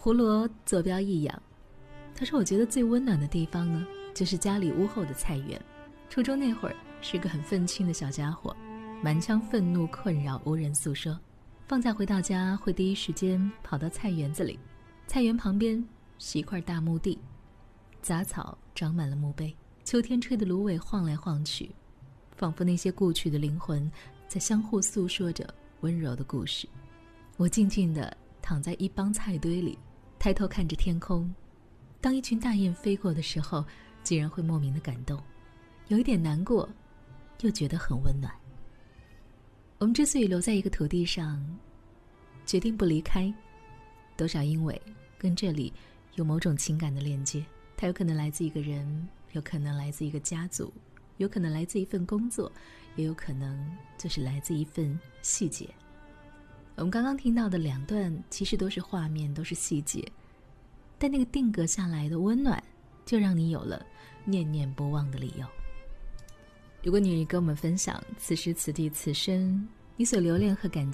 胡罗坐标一养，他说我觉得最温暖的地方呢，就是家里屋后的菜园。初中那会儿是个很愤青的小家伙，满腔愤怒困扰无人诉说，放假回到家会第一时间跑到菜园子里，菜园旁边是一块大墓地，杂草长满了墓碑，秋天吹的芦苇晃来晃去，仿佛那些故去的灵魂在相互诉说着温柔的故事。我静静地躺在一帮菜堆里，抬头看着天空，当一群大雁飞过的时候，竟然会莫名的感动，有一点难过，又觉得很温暖。我们之所以留在一个土地上，决定不离开，多少因为跟这里有某种情感的链接。它有可能来自一个人，有可能来自一个家族，有可能来自一份工作，也有可能就是来自一份细节。我们刚刚听到的2段其实都是画面，都是细节，但那个定格下来的温暖，就让你有了念念不忘的理由。如果你跟我们分享此时此地此生你所留恋和感激